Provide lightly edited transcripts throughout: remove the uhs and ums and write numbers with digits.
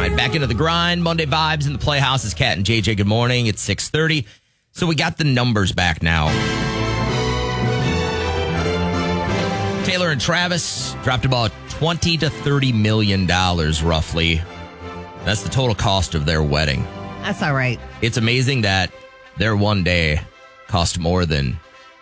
right, back into the grind. Monday vibes in the Playhouse is Kat and JJ. Good morning. It's 6:30. So we got the numbers back now. Taylor and Travis dropped about $20 to $30 million, roughly. That's the total cost of their wedding. That's all right. It's amazing that their one day cost more than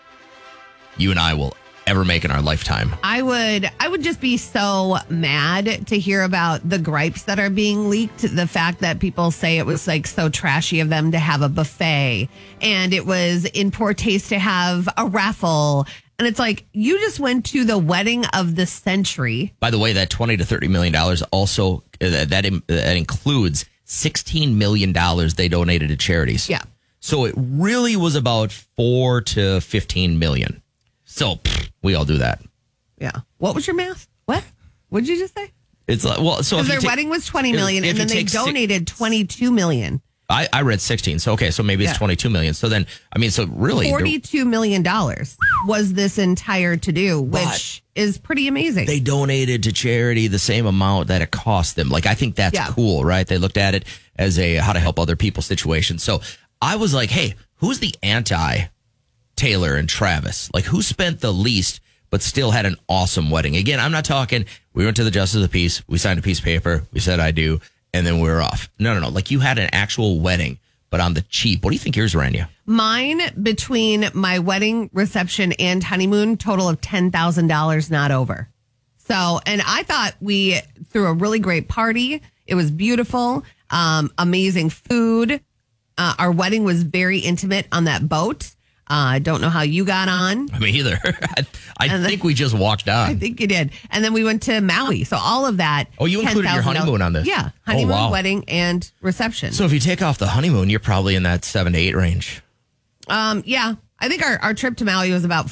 you and I will ever make in our lifetime. I would just be so mad to hear about the gripes that are being leaked. The fact that people say it was like so trashy of them to have a buffet and it was in poor taste to have a raffle. And it's like, you just went to the wedding of the century. By the way, that $20 to $30 million also, that includes $16 million they donated to charities. Yeah. So it really was about $4 to $15 million. So we all do that. Yeah. What was your math? What did you just say? It's like, well, so if their wedding was $20 million and then they donated $22 million. I read 16. So, okay. So maybe it's $22 million. So then, I mean, so really $42 million was this entire to-do, which is pretty amazing. They donated to charity the same amount that it cost them. Like, I think that's cool, right? They looked at it as a how to help other people situation. So I was like, hey, who's the anti-Taylor and Travis? Like, who spent the least but still had an awesome wedding? Again, I'm not talking, we went to the Justice of the Peace, we signed a piece of paper, we said I do, and then we were off. No. Like, you had an actual wedding, but on the cheap. What do you think yours ran you? Mine, between my wedding, reception, and honeymoon, total of $10,000, not over. So, and I thought we threw a really great party. It was beautiful, amazing food. Our wedding was very intimate on that boat. I don't know how you got on. Me either. I think we just walked on. I think you did. And then we went to Maui. So all of that. Oh, you included your honeymoon on this? Yeah. Honeymoon, wedding, and reception. So if you take off the honeymoon, you're probably in that 7 to 8 range. Yeah. I think our trip to Maui was about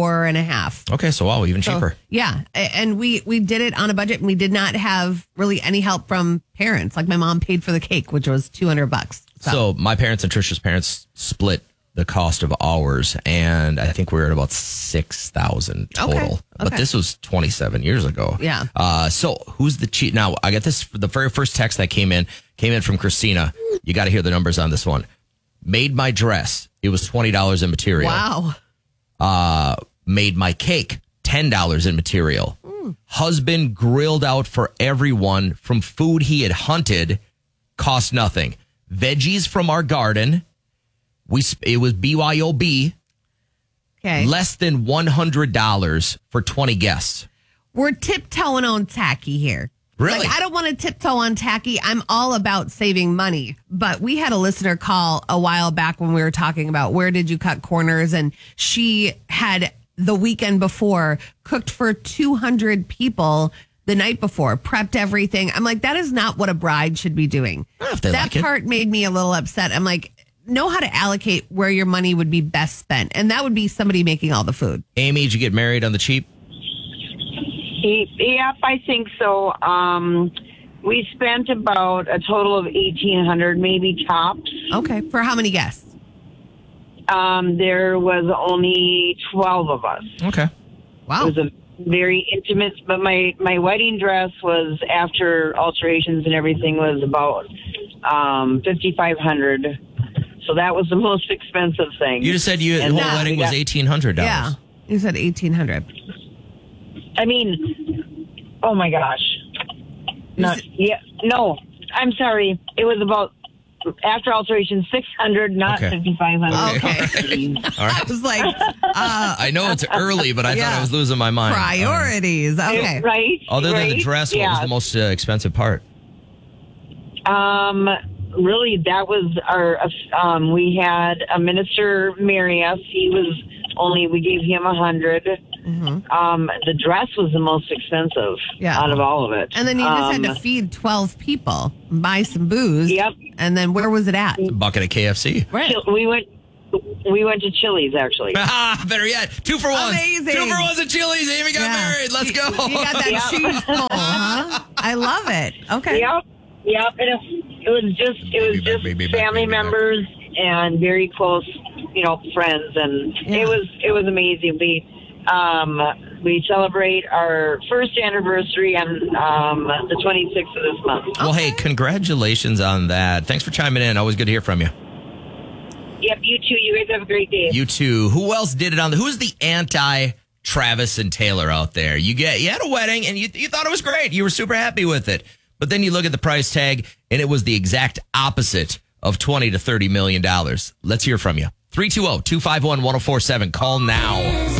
4.5. Okay. So wow, even cheaper. Yeah. And we did it on a budget, and we did not have really any help from parents. Like, my mom paid for the cake, which was $200. So my parents and Trisha's parents split the cost of ours, and I think we were at about $6,000 total. Okay. But this was 27 years ago. Yeah. So who's the cheat? Now I got this. The very first text that came in from Christina. You got to hear the numbers on this one. Made my dress. It was $20 in material. Wow. Made my cake. $10 in material. Husband grilled out for everyone from food he had hunted. Cost nothing. Veggies from our garden. It was BYOB. Okay. Less than $100 for 20 guests. We're tiptoeing on tacky here. Really? Like, I don't want to tiptoe on tacky. I'm all about saving money. But we had a listener call a while back when we were talking about where did you cut corners, and she had the weekend before cooked for 200 people the night before, prepped everything. I'm like, that is not what a bride should be doing. That part made me a little upset. I'm like, know how to allocate where your money would be best spent. And that would be somebody making all the food. Amy, did you get married on the cheap? Yep, I think so. We spent about a total of $1,800, maybe tops. Okay. For how many guests? There was only 12 of us. Okay. Wow. It was a very intimate, but my wedding dress was, after alterations and everything, was about $5,500. So that was the most expensive thing. You just said the whole wedding was $1,800. Yeah, you said $1,800. I mean, oh my gosh. No, I'm sorry. It was about, after alteration, $600, not $5,500. Okay. All right. I was like, I know it's early, but I thought I was losing my mind. Priorities. Okay. Right. Other than the dress, what was the most expensive part? Really, that was our, we had a minister marry us. We gave him $100. Mm-hmm. The dress was the most expensive out of all of it. And then you just had to feed 12 people, buy some booze. Yep. And then where was it at? A bucket of KFC. Right. We went to Chili's, actually. Better yet. 2 for 1. Amazing. 2 for 1 at Chili's. Amy got married. Let's go. You got that cheese pull, huh? I love it. Okay. Yep. And it was just family members and very close, friends, and it was amazing. We celebrate our first anniversary on the 26th of this month. Well, hey, congratulations on that. Thanks for chiming in. Always good to hear from you. Yep, you too. You guys have a great day. You too. Who else did it who's the anti-Travis and Taylor out there? You had a wedding and you thought it was great. You were super happy with it. But then you look at the price tag and it was the exact opposite of $20 to $30 million. Let's hear from you. 320-251-1047. Call now.